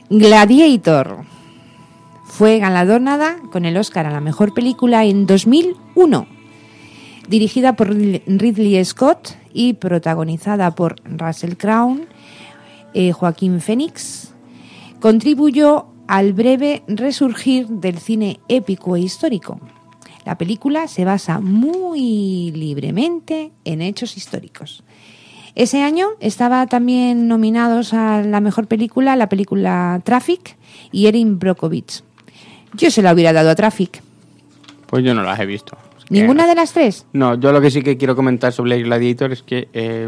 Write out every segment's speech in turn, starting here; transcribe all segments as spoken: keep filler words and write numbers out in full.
Gladiator fue galardonada con el Oscar a la mejor película en dos mil uno. Dirigida por Ridley Scott y protagonizada por Russell Crowe, eh, Joaquín Phoenix, contribuyó al breve resurgir del cine épico e histórico. La película se basa muy libremente en hechos históricos. Ese año estaba también nominados a la mejor película la película Traffic y Erin Brockovich. Yo se la hubiera dado a Traffic. Pues yo no las he visto. ¿Ninguna de las tres? No, yo lo que sí que quiero comentar sobre Gladiator es que, eh,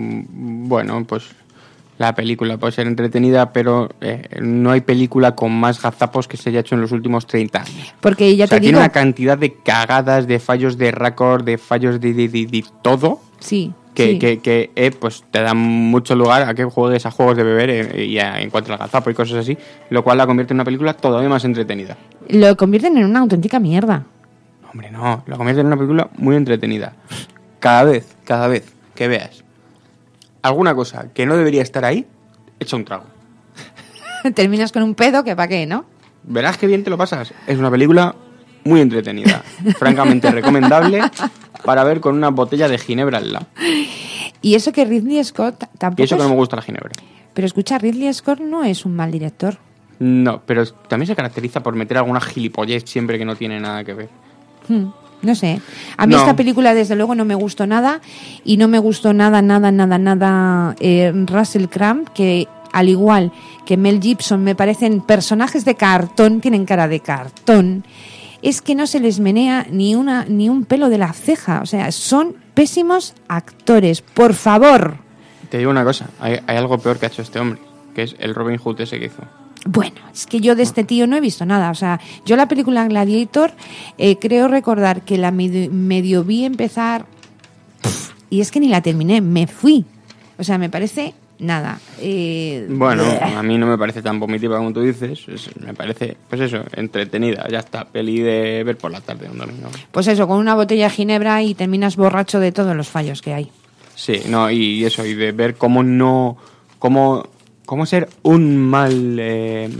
bueno, pues la película puede ser entretenida, pero eh, no hay película con más gazapos que se haya hecho en los últimos treinta años. Porque ya o sea, te tiene digo... una cantidad de cagadas, de fallos de récord, de fallos de, de, de, de todo. Sí. Que, sí. que, que eh, pues te dan mucho lugar a que juegues a juegos de beber eh, y a, en cuanto al gazapo y cosas así, lo cual la convierte en una película todavía más entretenida. Lo convierten en una auténtica mierda. Hombre, no, lo convierte en una película muy entretenida. Cada vez, cada vez que veas alguna cosa que no debería estar ahí, echa un trago. Terminas con un pedo que pa' qué, ¿no? Verás qué bien te lo pasas. Es una película muy entretenida, francamente recomendable para ver con una botella de ginebra al lado. Y eso que Ridley Scott tampoco Y eso que es... no me gusta la ginebra. Pero escucha, Ridley Scott no es un mal director. No, pero también se caracteriza por meter alguna gilipollez siempre que no tiene nada que ver. Hmm, no sé. A mí No. esta película, desde luego, no me gustó nada. Y no me gustó nada, nada, nada, nada eh, Russell Crowe, que al igual que Mel Gibson me parecen personajes de cartón, tienen cara de cartón. Es que no se les menea ni una ni un pelo de la ceja. O sea, son pésimos actores. Por favor. Te digo una cosa, hay, hay algo peor que ha hecho este hombre, que es el Robin Hood ese que hizo. Bueno, es que yo de este tío no he visto nada. O sea, yo la película Gladiator eh, creo recordar que la medio, medio vi empezar pff, y es que ni la terminé, me fui. O sea, me parece nada. Eh, Bueno, bleh. a mí no me parece tan vomitiva como tú dices, es- me parece, pues eso, entretenida, ya está, peli de ver por la tarde un domingo. Pues eso, con una botella de ginebra y terminas borracho de todos los fallos que hay. Sí, no, y eso, y de ver cómo no, cómo, cómo ser un mal eh,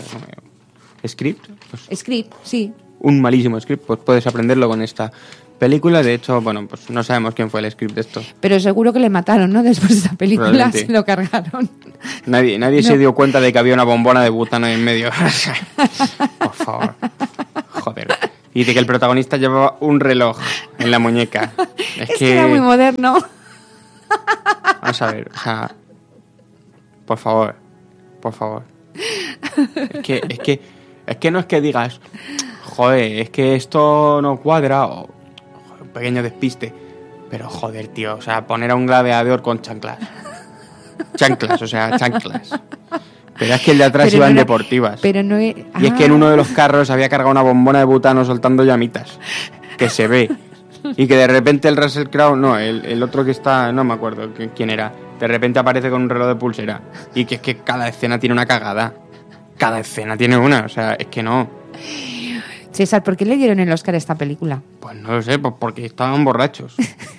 script, pues, Script, sí. un malísimo script, pues puedes aprenderlo con esta película. De hecho, bueno, pues no sabemos quién fue el script de esto. Pero seguro que le mataron, ¿no? Después de esa película Probablemente. se lo cargaron. Nadie, nadie No. se dio cuenta de que había una bombona de butano en medio. Por favor. Joder. Y de que el protagonista llevaba un reloj en la muñeca. Es, Es que era muy moderno. Vamos a ver, o sea... Por favor. Por favor. Es que, es que, es que no es que digas... Joder, es que esto no cuadra, o joder, un pequeño despiste. Pero joder, tío, o sea, poner a un gladiador con chanclas. Chanclas, o sea, chanclas. Pero es que el de atrás Pero iba no en era- deportivas. Pero no e- Y es que en Ah. uno de los carros había cargado una bombona de butano soltando llamitas. Que se ve. Y que de repente el Russell Crowe, no, el, el otro que está, no me acuerdo qui- quién era, de repente aparece con un reloj de pulsera. Y que es que cada escena tiene una cagada. Cada escena tiene una, o sea, es que no. César, ¿por qué le dieron el Oscar a esta película? Pues no lo sé, pues porque estaban borrachos.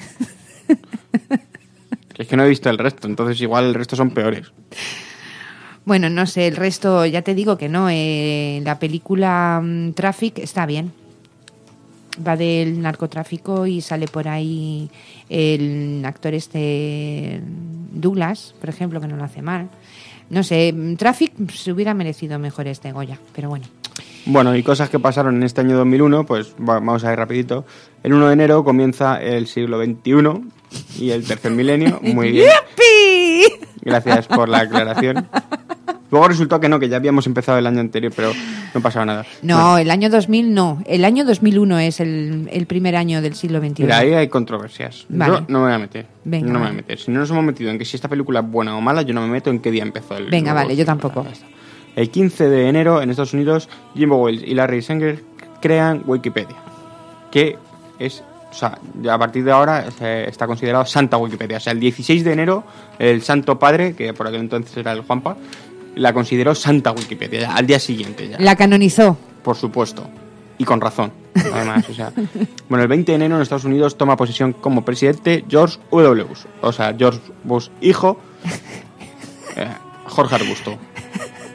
Es que no he visto el resto, entonces igual el resto son peores. Bueno, no sé, el resto, ya te digo que no. Eh, la película mm, Traffic está bien. Va del narcotráfico y sale por ahí el actor este Douglas, por ejemplo, que no lo hace mal. No sé, Traffic se hubiera merecido mejor este Goya, pero bueno. Bueno, y cosas que pasaron en este año dos mil uno, pues va- vamos a ir rapidito. El uno de enero comienza el siglo veintiuno y el tercer milenio. Muy bien. ¡Yupi! Gracias por la aclaración. Luego resultó que no, que ya habíamos empezado el año anterior, pero no pasaba nada. No, Bueno, el año dos mil no. El año dos mil uno es el, el primer año del siglo veintiuno. mira, ahí hay controversias. Vale. Yo no me voy a meter. Venga, no me voy vale. a meter. Si no nos hemos metido en que si esta película es buena o mala, yo no me meto en qué día empezó el... Venga, nuevo vale, yo siglo. tampoco. Ya está. El quince de enero, en Estados Unidos, Jimbo Wales y Larry Sanger crean Wikipedia, que es, o sea, ya a partir de ahora eh, está considerado Santa Wikipedia. O sea, el dieciséis de enero, el Santo Padre, que por aquel entonces era el Juanpa, la consideró Santa Wikipedia, ya, al día siguiente ya. La canonizó. Por supuesto. Y con razón, además. O sea, bueno, el veinte de enero en Estados Unidos toma posesión como presidente George W. Bush. O sea, George Bush hijo, eh, Jorge Arbusto.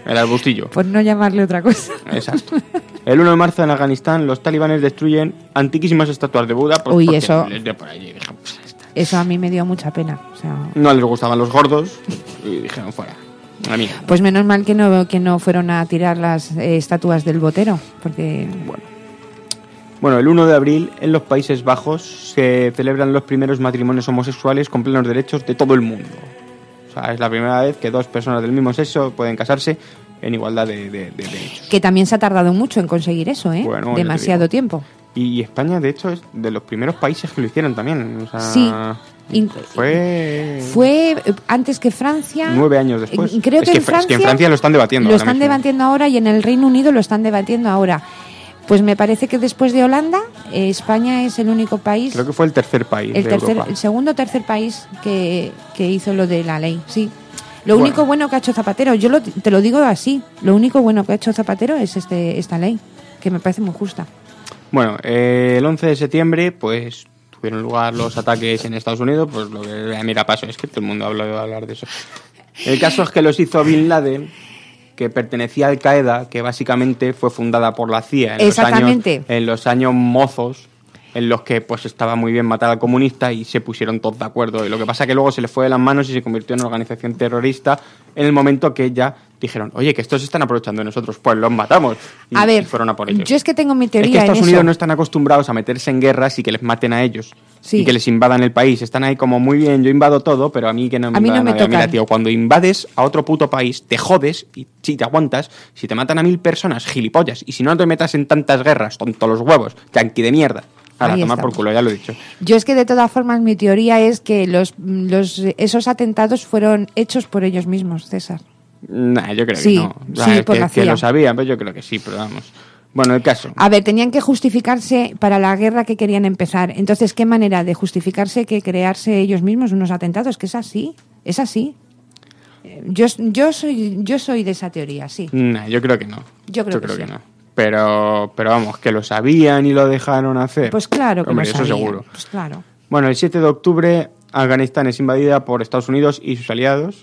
El arbustillo. Por no llamarle otra cosa. Exacto. El uno de marzo en Afganistán los talibanes destruyen antiquísimas estatuas de Buda. Pues, Uy, eso... Les dio por allí, dije, pues, eso a mí me dio mucha pena. O sea... No les gustaban los gordos y dijeron fuera. A mí. Pues menos mal que no, que no fueron a tirar las eh, estatuas del Botero, porque... Bueno. Bueno, el uno de abril en los Países Bajos se celebran los primeros matrimonios homosexuales con plenos derechos de todo el mundo. O sea, es la primera vez que dos personas del mismo sexo pueden casarse en igualdad de, de, de derechos. Que también se ha tardado mucho en conseguir eso, ¿eh? Bueno, demasiado tiempo. Y España, de hecho, es de los primeros países que lo hicieron también. O sea, sí. Fue... Fue antes que Francia. Nueve años después. Creo es que, que, en Francia, es que en Francia lo están debatiendo. Lo están debatiendo ahora y en el Reino Unido lo están debatiendo ahora. Pues me parece que después de Holanda, eh, España es el único país... Creo que fue el tercer país el de tercer, Europa. El segundo o tercer país que, que hizo lo de la ley, sí. Lo bueno. único bueno que ha hecho Zapatero, yo lo, te lo digo así, lo único bueno que ha hecho Zapatero es este esta ley, que me parece muy justa. Bueno, eh, el once de septiembre, pues tuvieron lugar los ataques en Estados Unidos, pues lo que mira paso, es que todo el mundo ha hablado de hablar de eso. El caso es que los hizo Bin Laden, que pertenecía a Al Qaeda, que básicamente fue fundada por la C I A en los años, en los años mozos, en los que pues estaba muy bien matar al comunista y se pusieron todos de acuerdo. Y lo que pasa es que luego se le fue de las manos y se convirtió en una organización terrorista en el momento que ya dijeron, oye, que estos se están aprovechando de nosotros, pues los matamos. Y, a ver, y fueron a por ellos. Yo es que tengo mi teoría es que Estados en Unidos eso. no están acostumbrados a meterse en guerras y que les maten a ellos. Sí. Y que les invadan el país. Están ahí como, muy bien, yo invado todo, pero a mí que no me a mí invada no me nadie. tocan. Mira, tío, cuando invades a otro puto país, te jodes y si te aguantas, si te matan a mil personas, gilipollas. Y si no te metas en tantas guerras, tonto los huevos, yanqui de mierda. A la tomar por culo, ya lo he dicho. Yo es que de todas formas mi teoría es que los, los esos atentados fueron hechos por ellos mismos, César. Nah, yo creo sí, que no. Sí, ah, por que, la C I A. que lo sabían, pero yo creo que sí, pero vamos. Bueno, el caso. A ver, tenían que justificarse para la guerra que querían empezar. Entonces, ¿qué manera de justificarse que crearse ellos mismos unos atentados? Que es así, es así. Yo, yo soy yo soy de esa teoría, sí. Nah, yo creo que no. Yo creo, yo que, creo sí. que no. Pero, pero vamos, que lo sabían y lo dejaron hacer. Pues claro que Hombre, lo eso sabían. seguro. Pues claro. Bueno, el siete de octubre, Afganistán es invadida por Estados Unidos y sus aliados.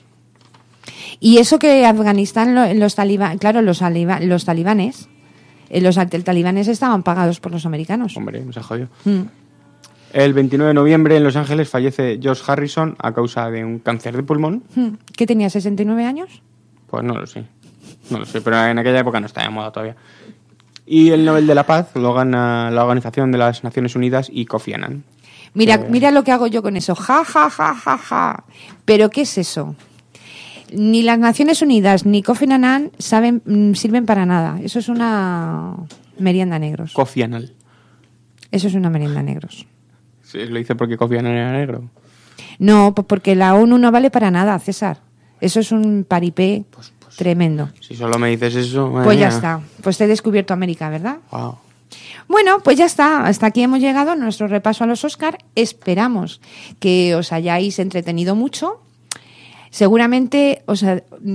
Y eso que Afganistán, lo, los talibanes, claro, los, aliba, los talibanes, eh, los talibanes estaban pagados por los americanos. Hombre, nos ha jodido. Mm. El veintinueve de noviembre en Los Ángeles fallece George Harrison a causa de un cáncer de pulmón. ¿Qué tenía, sesenta y nueve años? Pues no lo sé. No lo sé, pero en aquella época no estaba de moda todavía. Y el Nobel de la Paz lo gana la Organización de las Naciones Unidas y Kofi Annan. Mira, que... mira lo que hago yo con eso. Ja, ja, ja, ja, ja. ¿Pero qué es eso? Ni las Naciones Unidas ni Kofi Annan saben, sirven para nada. Eso es una merienda negros. Kofi Annan. Eso es una merienda negros. Sí, lo hice porque Kofi Annan era negro. No, pues porque la ONU no vale para nada, César. Eso es un paripé pues, pues, tremendo. Si solo me dices eso... Pues ya mía. está. Pues te he descubierto América, ¿verdad? Wow. Bueno, pues ya está. Hasta aquí hemos llegado a nuestro repaso a los Oscar. Esperamos que os hayáis entretenido mucho. Seguramente os,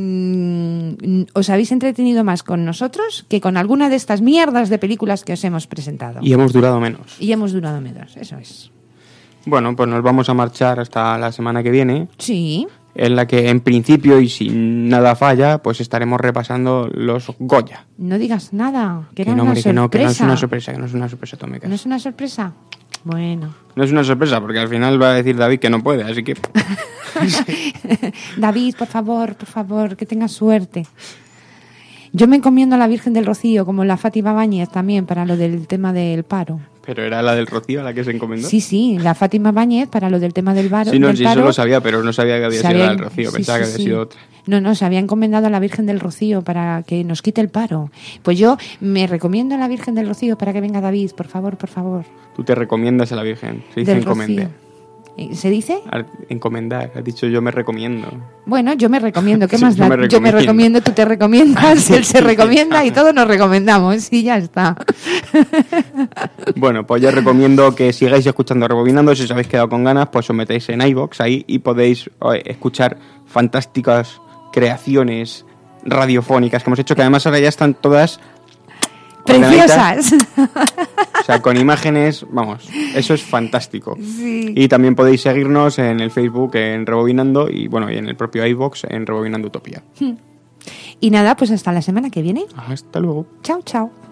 mm, os habéis entretenido más con nosotros que con alguna de estas mierdas de películas que os hemos presentado. Y hemos durado menos. Y hemos durado menos, eso es. Bueno, pues nos vamos a marchar hasta la semana que viene. Sí. En la que, en principio, y si nada falla, pues estaremos repasando los Goya. No digas nada, que, que era no, una hombre, sorpresa. que no, que no es una sorpresa, que no es una sorpresa, tome caso. ¿No es una sorpresa? Bueno. No es una sorpresa, porque al final va a decir David que no puede, así que... David, por favor, por favor, que tengas suerte. Yo me encomiendo a la Virgen del Rocío, como la Fátima Báñez también, para lo del tema del paro. ¿Pero era la del Rocío la que se encomendó? Sí, sí, la Fátima Báñez para lo del tema del, bar, sí, no, del sí, paro. Sí, eso lo sabía, pero no sabía que había sido había, la del Rocío, sí, pensaba sí, que había sí. sido otra. No, no, se había encomendado a la Virgen del Rocío para que nos quite el paro. Pues yo me recomiendo a la Virgen del Rocío para que venga David, por favor, por favor. Tú te recomiendas a la Virgen, se dice del encomende. Rocío. ¿Se dice? Encomendar, has dicho yo me recomiendo. Bueno, yo me recomiendo, ¿qué Sí, más yo da? me Yo me recomiendo. recomiendo, tú te recomiendas, él se recomienda y todos nos recomendamos y ya está. Bueno, pues yo recomiendo que sigáis escuchando Rebobinando. Si os habéis quedado con ganas, pues os metéis en iVoox ahí y podéis eh, escuchar fantásticas creaciones radiofónicas que hemos hecho, que además ahora ya están todas preciosas. O sea, con imágenes, vamos, eso es fantástico. Sí. Y también podéis seguirnos en el Facebook en Rebobinando y bueno, y en el propio iVoox en Rebobinando Utopía. Y nada, pues hasta la semana que viene. Hasta luego. Chao, chao.